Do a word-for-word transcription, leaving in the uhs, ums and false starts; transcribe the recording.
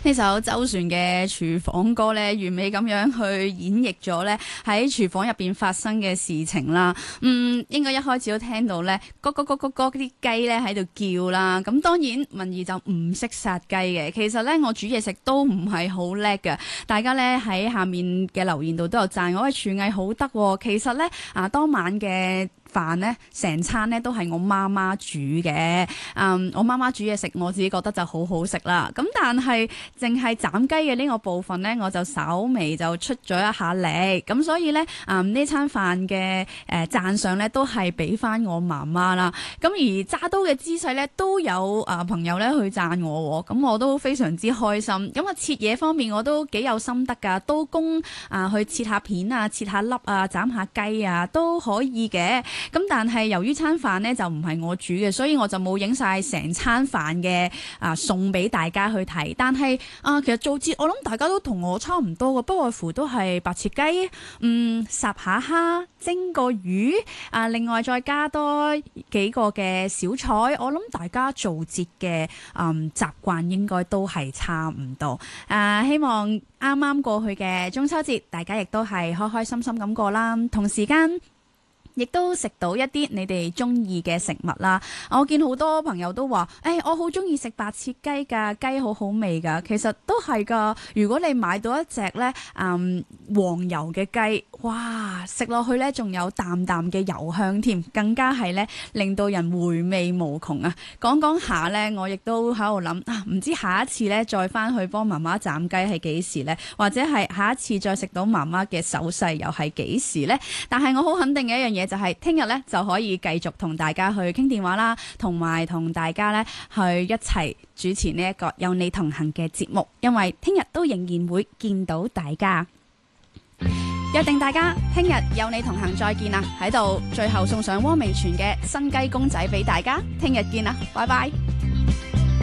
呢首周璇嘅廚房歌咧，完美咁樣去演繹咗咧喺廚房入邊發生嘅事情啦。嗯，應該一開始都聽到咧，嗰嗰嗰嗰嗰啲雞咧喺度叫啦。咁當然文怡就唔識殺雞嘅。其實咧我煮嘢食都唔係好叻嘅。大家咧喺下面嘅留言度都有讚我，喂，廚藝好得喎。其實咧啊，當晚嘅飯呢成餐呢都係我媽媽煮嘅。嗯，我媽媽煮嘢食，我自己覺得就好好食啦。咁但係淨係斬雞嘅呢個部分呢，我就稍微就出咗一下力。咁所以呢，嗯，呢餐飯嘅誒讚賞呢都係俾翻我媽媽啦。咁而揸刀嘅姿勢呢，都有啊朋友呢去讚我，咁我都非常之開心。咁啊切嘢方面我都幾有心得㗎，刀工啊去切下片啊，切下粒啊，斬下雞啊都可以嘅。咁但係由於餐飯呢就唔係我煮嘅，所以我就冇影晒成餐飯嘅啊送俾大家去睇。但係啊，其實做節我諗大家都同我差唔多嘅，不外乎都係白切雞，嗯，烚下蝦，蒸個魚啊，另外再加多幾個嘅小菜。我諗大家做節嘅嗯習慣應該都係差唔多。啊，希望啱啱過去嘅中秋節，大家亦都係開開心心咁過啦。同時間亦都食到一啲你哋中意嘅食物啦。我見好多朋友都話，誒、欸，我好中意食白切雞㗎，雞好好味㗎。其實都係㗎。如果你買到一隻呢嗯黃油嘅雞，哇，食落去呢仲有淡淡嘅油香添，更加係呢令到人回味無窮啊！講講下呢，我亦都喺度諗啊，唔知下一次呢再翻去幫媽媽斬雞係幾時呢？或者係下一次再食到媽媽嘅手勢又係幾時呢？但係我好肯定嘅一樣嘢，就係聽日咧就可以繼續同大家去傾電話啦，同埋同大家咧去一齊主持呢一個有你同行嘅節目，因為聽日都仍然會見到大家。約定大家聽日有你同行再見啦！喺度最後送上汪明荃嘅新雞公仔俾大家，聽日見啦，拜拜。